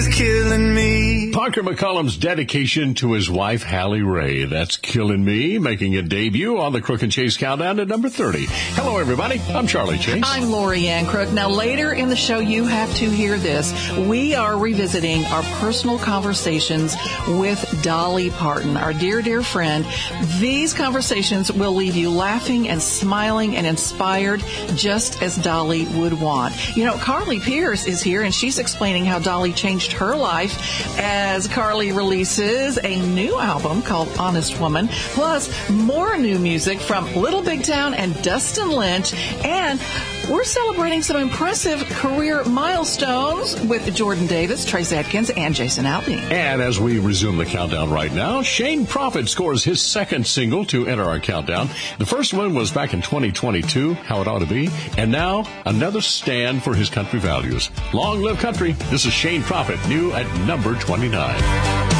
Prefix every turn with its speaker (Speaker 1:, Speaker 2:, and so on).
Speaker 1: Killing me.
Speaker 2: Parker McCollum's dedication to his wife, Hallie Ray. That's Killing Me, making a debut on the Crook and Chase Countdown at number 30. Hello, everybody. I'm Charlie Chase.
Speaker 3: I'm Lori Ann Crook. Now, later in the show, you have to hear this. We are revisiting our personal conversations with Dolly Parton, our dear, dear friend. These conversations will leave you laughing and smiling and inspired, just as Dolly would want. You know, Carly Pierce is here, and she's explaining how Dolly changed her life as Carly releases a new album called Honest Woman, plus more new music from Little Big Town and Dustin Lynch. And we're celebrating some impressive career milestones with Jordan Davis, Trace Adkins, and Jason Aldean.
Speaker 2: And as we resume the countdown right now, Shane Prophet scores his second single to enter our countdown. The first one was back in 2022, How It Ought to Be. And now, another stand for his country values. Long live country. This is Shane Prophet, new at number 29.